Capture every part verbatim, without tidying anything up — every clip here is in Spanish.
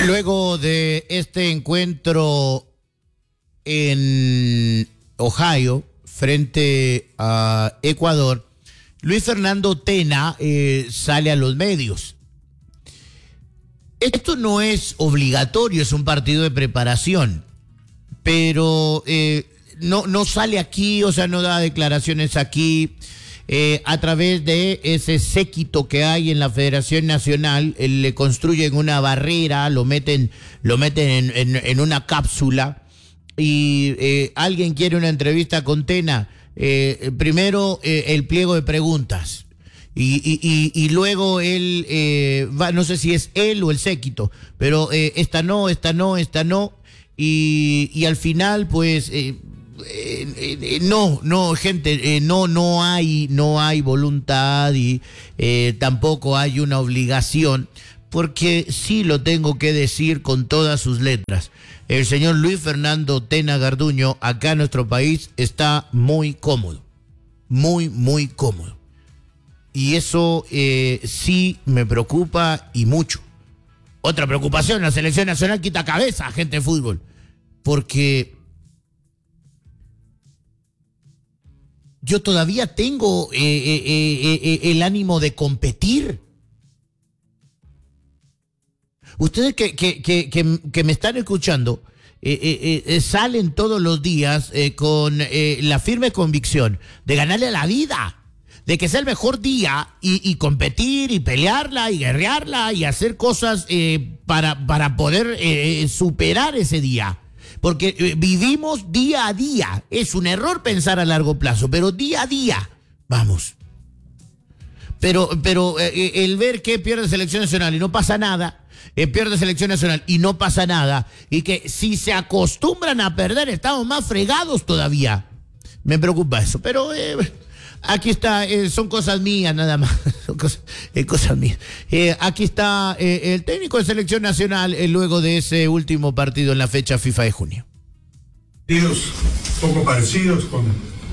Luego de este encuentro en Ohio frente a Ecuador, Luis Fernando Tena eh, sale a los medios. Esto no es obligatorio, es un partido de preparación, pero eh, no, no sale aquí, o sea, no da declaraciones aquí. Eh, a través de ese séquito que hay en la Federación Nacional, eh, le construyen una barrera, lo meten, lo meten en, en, en una cápsula y eh, alguien quiere una entrevista con Tena, eh, primero eh, el pliego de preguntas y, y, y, y luego él, eh, va, no sé si es él o el séquito, pero eh, esta no, esta no, esta no y, y al final pues... Eh, Eh, eh, no, no, gente, eh, no, no hay, no hay voluntad y eh, tampoco hay una obligación, porque sí lo tengo que decir con todas sus letras. El señor Luis Fernando Tena Garduño, acá en nuestro país, está muy cómodo, muy, muy cómodo. Y eso eh, sí me preocupa y mucho. Otra preocupación, la selección nacional quita cabeza a gente de fútbol, porque... yo todavía tengo eh, eh, eh, eh, el ánimo de competir. Ustedes que, que, que, que, que me están escuchando eh, eh, eh, salen todos los días eh, con eh, la firme convicción de ganarle a la vida, de que sea el mejor día y, y competir y pelearla y guerrearla y hacer cosas eh, para, para poder eh, superar ese día. Porque eh, vivimos día a día. Es un error pensar a largo plazo, pero día a día vamos. Pero, pero eh, el ver que pierde selección nacional y no pasa nada, eh, pierde selección nacional y no pasa nada, y que si se acostumbran a perder estamos más fregados todavía. Me preocupa eso, pero... Eh, aquí está, eh, son cosas mías nada más, son cosas, eh, cosas mías. Eh, aquí está eh, el técnico de selección nacional eh, luego de ese último partido en la fecha FIFA de junio. Partidos poco parecidos con,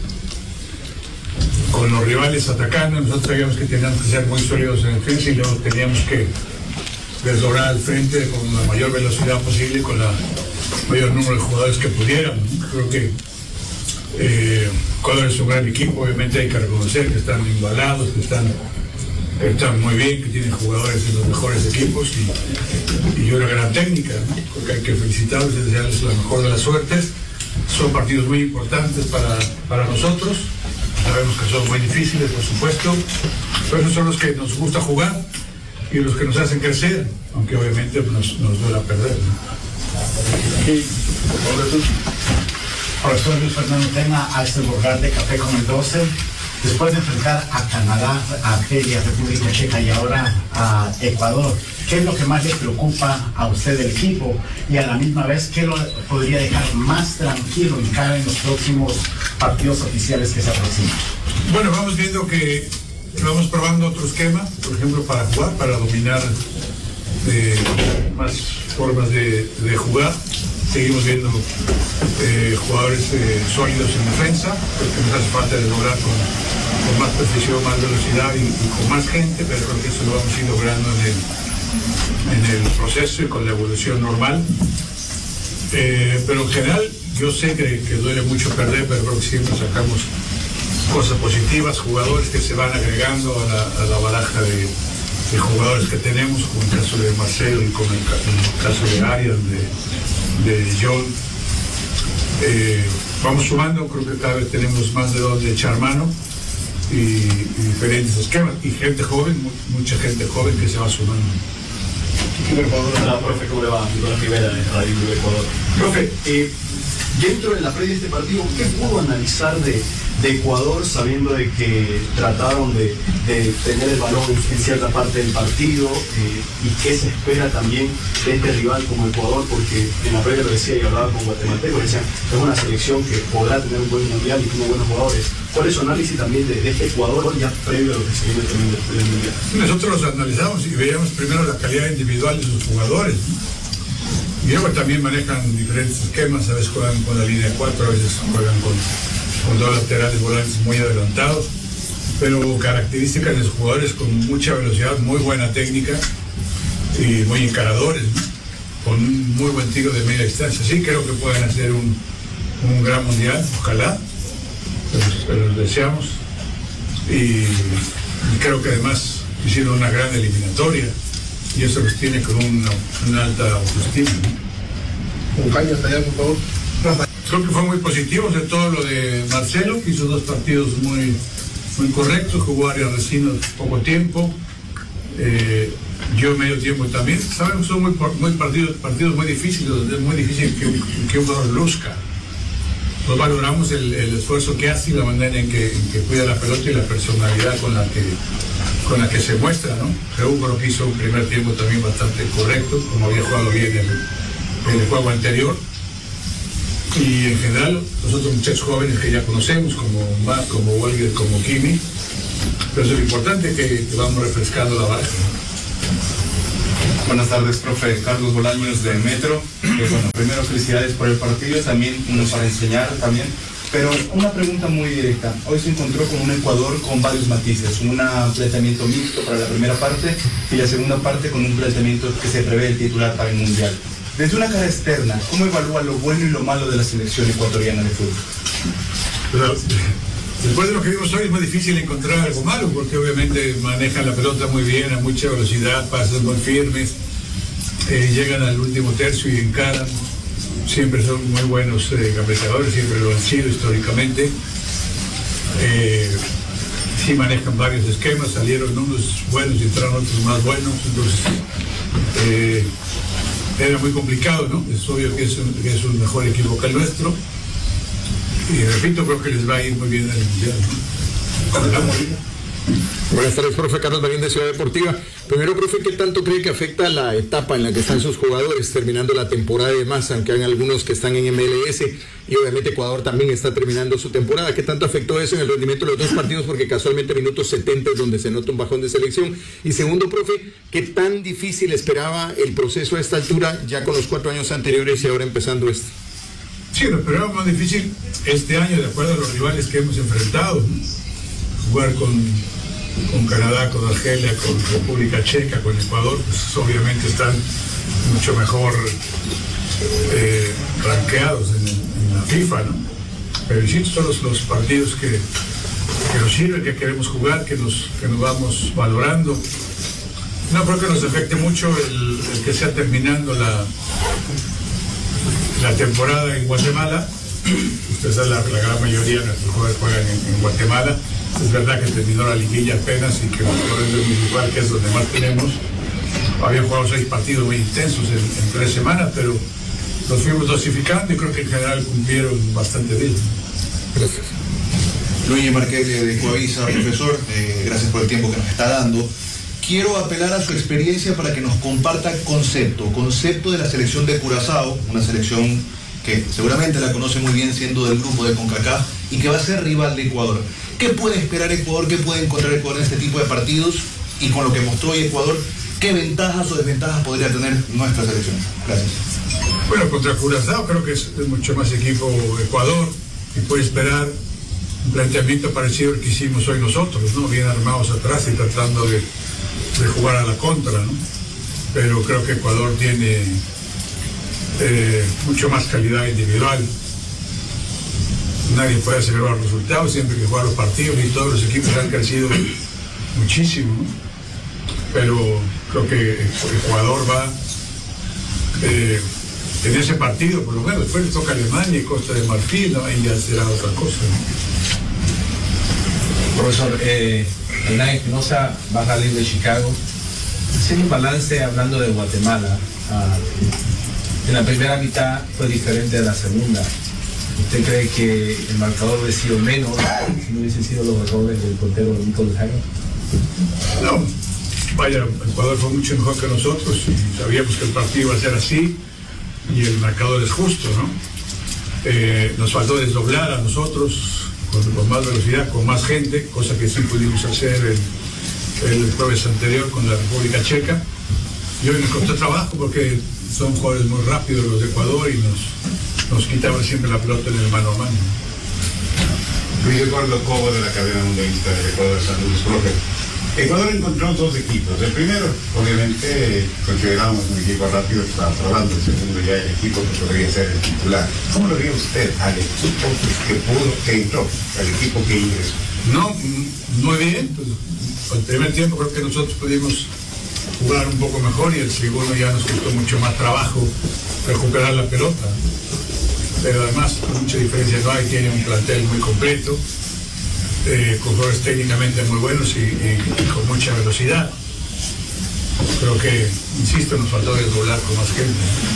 con los rivales atacando. Nosotros sabíamos que teníamos que ser muy sólidos en defensa y luego teníamos que desdoblar al frente con la mayor velocidad posible, con la mayor número de jugadores que pudieran. Creo que Eh, Ecuador es un gran equipo, obviamente hay que reconocer que están embalados, que están, están muy bien, que tienen jugadores de los mejores equipos y, y una gran técnica, ¿no? Porque hay que felicitarlos y desearles la mejor de las suertes. Son partidos muy importantes para, para nosotros, sabemos que son muy difíciles, por supuesto, pero esos son los que nos gusta jugar y los que nos hacen crecer, aunque obviamente nos, nos duela perder, ¿no? Sí. Profesor Luis Fernando Tena, a este lugar de Café con el doce, después de enfrentar a Canadá, a Argelia, República Checa y ahora a Ecuador, ¿qué es lo que más le preocupa a usted del equipo? Y a la misma vez, ¿qué lo podría dejar más tranquilo en cara en los próximos partidos oficiales que se aproximan? Bueno, vamos viendo que vamos probando otro esquema, por ejemplo, para jugar, para dominar eh, más formas de, de jugar. Seguimos viendo eh, jugadores eh, sólidos en defensa, porque nos hace falta de lograr con, con más precisión, más velocidad y, y con más gente, pero creo que eso lo vamos a ir logrando en el, en el proceso y con la evolución normal. Eh, pero en general, yo sé que, que duele mucho perder, pero creo que siempre sacamos cosas positivas, jugadores que se van agregando a la, a la baraja de, de jugadores que tenemos, como el caso de Marcelo y como el, el caso de Arias, de de John. Eh, vamos sumando, creo que cada vez tenemos más de dónde echar mano y, y diferentes esquemas y gente joven, mucha gente joven que se va sumando. Hola, profe, ¿cómo le va? Nicolás Rivera, de Radio Club Ecuador. Profe, eh, dentro de la previa de este partido, ¿qué pudo analizar de, de Ecuador, sabiendo de que trataron de, de tener el balón en cierta parte del partido eh, y qué se espera también de este rival como Ecuador? Porque en la previa lo decía y hablaba con guatemaltecos, decían, es una selección que podrá tener un buen mundial y tiene buenos jugadores. ¿Cuál es su análisis también de, de este Ecuador ya previo a lo que se viene también del mundial? Nosotros los analizamos y veíamos primero la calidad individual de sus jugadores, ¿no? Y luego también manejan diferentes esquemas, a veces juegan con la línea de cuatro, a veces juegan con, con dos laterales volantes muy adelantados, pero características de sus jugadores con mucha velocidad, muy buena técnica y muy encaradores, ¿no? con un muy buen tiro de media distancia. Sí, creo que pueden hacer un, un gran mundial, ojalá, se los deseamos. Y, y creo que además hicieron una gran eliminatoria y eso los tiene con una, una alta autoestima, ¿no? Un caño hasta allá, por favor. Creo que fue muy positivo, sobre todo lo de Marcelo, que hizo dos partidos muy, muy correctos, jugó a Arias Recinos poco tiempo, eh, yo medio tiempo también. Sabemos que son muy, muy partidos, partidos muy difíciles, donde es muy difícil que, que un jugador luzca. Nos valoramos el, el esfuerzo que hace y la manera en que, en que cuida la pelota y la personalidad con la que, con la que se muestra, ¿no? Pero creo que hizo un primer tiempo también bastante correcto, como había jugado bien el, el juego anterior. Y en general, los otros muchachos jóvenes que ya conocemos, como Matt, como Walger, como Kimi, pero eso es lo importante, que, que vamos refrescando la base. Buenas tardes, profe. Carlos Bolaños de Metro. Eh, bueno, primero felicidades por el partido, también uno para enseñar también. Pero una pregunta muy directa. Hoy se encontró con un Ecuador con varios matices. Un planteamiento mixto para la primera parte y la segunda parte con un planteamiento que se prevé el titular para el Mundial. Desde una cara externa, ¿cómo evalúa lo bueno y lo malo de la selección ecuatoriana de fútbol? Pero, después de lo que vimos hoy es muy difícil encontrar algo malo, porque obviamente manejan la pelota muy bien, a mucha velocidad, pasan muy firmes, eh, llegan al último tercio y encaran. Siempre son muy buenos eh, cabeceadores, siempre lo han sido históricamente. Eh, sí manejan varios esquemas, salieron unos buenos y entraron otros más buenos, entonces eh, era muy complicado, ¿no? Es obvio que es, un, que es un mejor equipo que el nuestro. Y repito, creo que les va a ir muy bien en el Mundial, ¿no? Buenas tardes, profe. Carlos Marín de Ciudad Deportiva. Primero, profe, ¿qué tanto cree que afecta la etapa en la que están sus jugadores terminando la temporada de más, aunque hay algunos que están en M L S y obviamente Ecuador también está terminando su temporada? ¿Qué tanto afectó eso en el rendimiento de los dos partidos? Porque casualmente minutos setenta es donde se nota un bajón de selección. Y segundo, profe, ¿qué tan difícil esperaba el proceso a esta altura, ya con los cuatro años anteriores y ahora empezando este? Sí, lo esperaba más difícil este año, de acuerdo a los rivales que hemos enfrentado, ¿no? Jugar con, con Canadá, con Argelia, con República Checa, con Ecuador, pues obviamente están mucho mejor eh, rankeados en, en la FIFA, ¿no? Pero insisto, son los, los partidos que, que nos sirven, que queremos jugar, que nos, que nos vamos valorando. No creo que nos afecte mucho el, el que sea terminando la, la temporada en Guatemala. Ustedes saben, la, la gran mayoría de nuestros jugadores juegan en, en Guatemala. Es verdad que terminó la liguilla apenas y que los jugadores municipal, que es donde más tenemos, habían jugado seis partidos muy intensos en, en tres semanas, pero los fuimos dosificando y creo que en general cumplieron bastante bien. Gracias. Luis Marqués de Coavisa, profesor, eh, gracias por el tiempo que nos está dando. Quiero apelar a su experiencia para que nos comparta concepto, concepto de la selección de Curazao, una selección que seguramente la conoce muy bien siendo del grupo de CONCACAF y que va a ser rival de Ecuador. ¿Qué puede esperar Ecuador? ¿Qué puede encontrar Ecuador en este tipo de partidos? Y con lo que mostró hoy Ecuador, ¿qué ventajas o desventajas podría tener nuestra selección? Gracias. Bueno, contra Curazao creo que es, es mucho más equipo Ecuador y puede esperar un planteamiento parecido al que hicimos hoy nosotros, ¿no? Bien armados atrás y tratando de, de jugar a la contra, ¿no? Pero creo que Ecuador tiene eh, mucho más calidad individual. Nadie puede asegurar los resultados, siempre que juega los partidos y todos los equipos han crecido muchísimo, ¿no? Pero creo que Ecuador va eh, en ese partido, por lo menos. Después le toca Alemania y Costa de Marfil, ¿no? Ahí ya será otra cosa, ¿no? Profesor, eh, Hernán Espinosa va a salir de Chicago. Haciendo un balance, hablando de Guatemala, uh, en la primera mitad fue diferente de la segunda. ¿Usted cree que el marcador hubiese sido menos si no hubiesen sido los errores del portero Nicolás Jairo? No, vaya, Ecuador fue mucho mejor que nosotros y sabíamos que el partido iba a ser así y el marcador es justo, ¿no? Eh, nos faltó desdoblar a nosotros con, con más velocidad, con más gente, cosa que sí pudimos hacer el, el jueves anterior con la República Checa. Y hoy nos costó trabajo porque son jugadores muy rápidos los de Ecuador y nos, nos quitaban siempre la pelota en el mano a mano. Luis Eduardo Cobo de la cadena mundialista de Ecuador, saludos, profe. Ecuador encontró dos equipos. El primero, obviamente, considerábamos un equipo rápido, estaba probando. El segundo, ya el equipo que podría ser el titular. ¿Cómo lo vio usted al equipo que pudo, que entró, al equipo que ingresó? No, muy bien. Pues, el primer tiempo creo que nosotros pudimos jugar un poco mejor y el segundo ya nos costó mucho más trabajo recuperar la pelota. Pero además, mucha diferencia no hay, tiene un plantel muy completo. Eh, con jugadores técnicamente muy buenos y, y, y con mucha velocidad. Creo que, insisto, nos faltó desdoblar con más gente.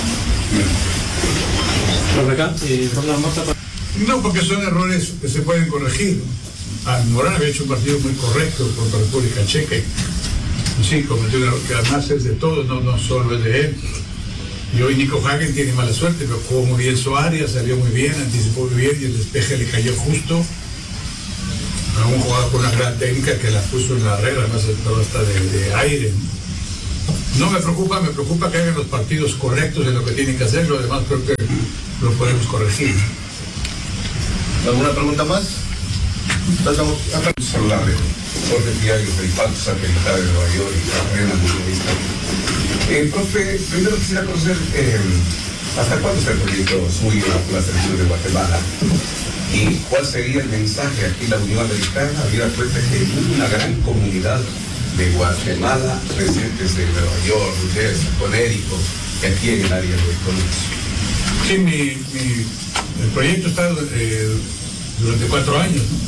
No, porque son errores que se pueden corregir. Ah, Morán había hecho un partido muy correcto contra República Checa. Sí, cometió un error que además es de todos, no, no solo es de él. Y hoy Nico Hagen tiene mala suerte, pero jugó muy bien su área, salió muy bien, anticipó muy bien y el despeje le cayó justo. A un jugador con una gran técnica que la puso en la red, además todo está de, de aire. No me preocupa, me preocupa que hagan los partidos correctos en lo que tienen que hacer, lo demás creo que lo podemos corregir. ¿Alguna pregunta más? Saludarle. Jorge Fiallo, del Pacto Satelital de Nueva York y Arena Mundialista. Eh, profe, primero quisiera conocer eh, hasta cuándo está el proyecto suyo con la selección de Guatemala. ¿Y cuál sería el mensaje aquí en la Unión Americana? Había cuenta que hay una gran comunidad de Guatemala, residentes de Nueva York, New Jersey, Connecticut, y aquí en el área de Columbus. Sí, mi, mi, el proyecto está eh, durante cuatro años, ¿no?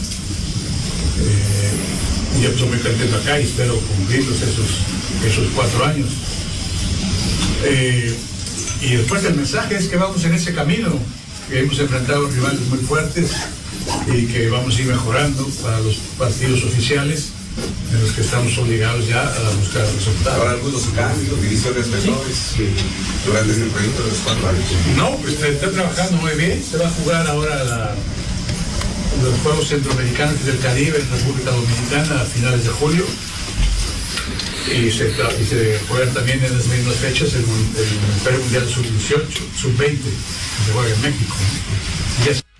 Eh, yo estoy muy contento acá y espero cumplirlos esos, esos cuatro años. Eh, y después el mensaje es que vamos en ese camino, que hemos enfrentado rivales muy fuertes y que vamos a ir mejorando para los partidos oficiales en los que estamos obligados ya a buscar resultados. ¿Habrá algunos cambios, divisiones menores sí. durante este proyecto de los cuatro años? No, pues está trabajando muy bien. Se va a jugar ahora la, los Juegos Centroamericanos del Caribe en República Dominicana a finales de julio. Y se, y se juegan también en las mismas fechas el, el Imperio Mundial sub dieciocho, sub veinte, que se juega en México. Y es...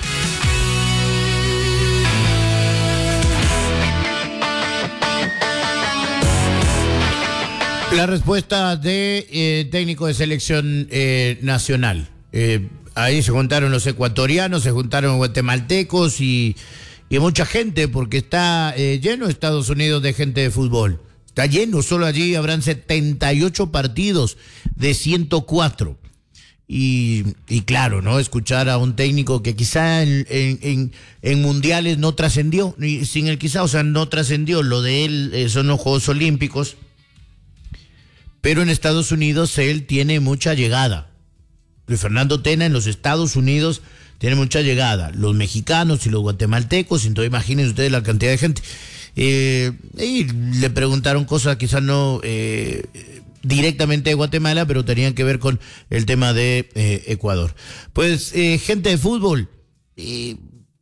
La respuesta de eh, técnico de selección eh, nacional. Eh, ahí se juntaron los ecuatorianos, se juntaron guatemaltecos y, y mucha gente, porque está eh, lleno Estados Unidos de gente de fútbol. Está lleno, solo allí habrán setenta y ocho partidos de ciento cuatro. Y, y claro, ¿no? Escuchar a un técnico que quizá en, en, en, en mundiales no trascendió, sin el quizá, o sea, no trascendió. Lo de él eh, son los Juegos Olímpicos. Pero en Estados Unidos él tiene mucha llegada. Luis Fernando Tena en los Estados Unidos tiene mucha llegada. Los mexicanos y los guatemaltecos, entonces imaginen ustedes la cantidad de gente. Eh, y le preguntaron cosas quizás no eh, directamente de Guatemala, pero tenían que ver con el tema de eh, Ecuador. Pues eh, gente de fútbol, eh,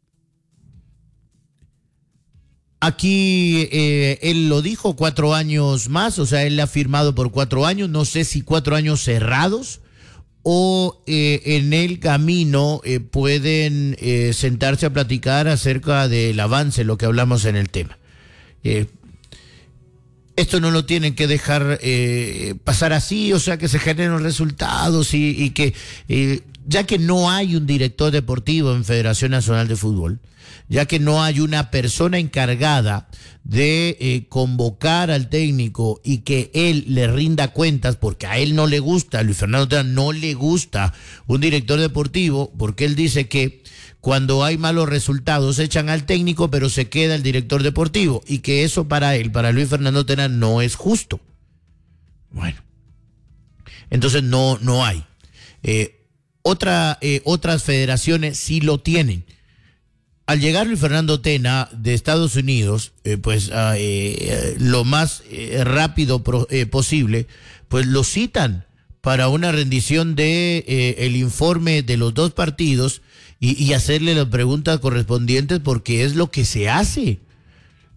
aquí eh, él lo dijo, cuatro años más, o sea, él ha firmado por cuatro años, no sé si cuatro años cerrados o eh, en el camino eh, pueden eh, sentarse a platicar acerca del avance, lo que hablamos en el tema. Eh, esto no lo tienen que dejar eh, pasar así, o sea, que se generen resultados y, y que, eh, ya que no hay un director deportivo en Federación Nacional de Fútbol, ya que no hay una persona encargada de eh, convocar al técnico y que él le rinda cuentas, porque a él no le gusta, a Luis Fernando Tena no le gusta un director deportivo, porque él dice que cuando hay malos resultados echan al técnico, pero se queda el director deportivo, y que eso para él, para Luis Fernando Tena, no es justo. Bueno, entonces no, no hay. Eh, otra, eh, otras federaciones sí lo tienen. Al llegar Luis Fernando Tena de Estados Unidos, eh, pues uh, eh, lo más eh, rápido pro, eh, posible, pues lo citan para una rendición de eh, el informe de los dos partidos y, y hacerle las preguntas correspondientes, porque es lo que se hace.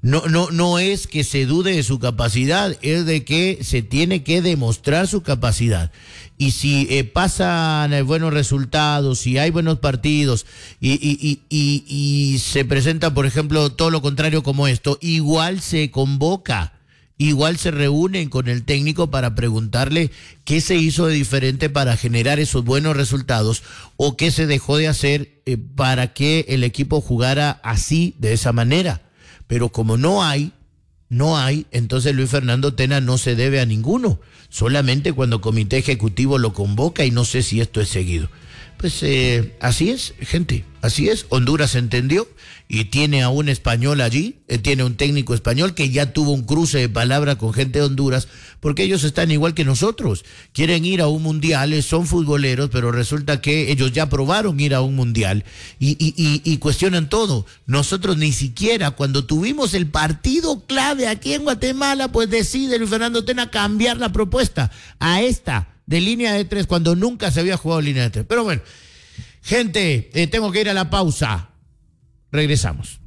No, no, no es que se dude de su capacidad, es de que se tiene que demostrar su capacidad. Y si eh, pasan eh, buenos resultados, si hay buenos partidos y, y, y, y, y se presenta, por ejemplo, todo lo contrario como esto, igual se convoca, igual se reúnen con el técnico para preguntarle qué se hizo de diferente para generar esos buenos resultados o qué se dejó de hacer eh, para que el equipo jugara así, de esa manera. Pero como no hay, no hay, entonces Luis Fernando Tena no se debe a ninguno, solamente cuando el comité ejecutivo lo convoca y no sé si esto es seguido. Pues eh, así es, gente, así es. Honduras entendió y tiene a un español allí, eh, tiene un técnico español que ya tuvo un cruce de palabra con gente de Honduras, porque ellos están igual que nosotros, quieren ir a un mundial, eh, son futboleros, pero resulta que ellos ya probaron ir a un mundial y, y, y, y cuestionan todo. Nosotros ni siquiera cuando tuvimos el partido clave aquí en Guatemala, pues decide Luis Fernando Tena cambiar la propuesta a esta de línea de tres, cuando nunca se había jugado línea de tres. Pero bueno, gente, eh, tengo que ir a la pausa. Regresamos.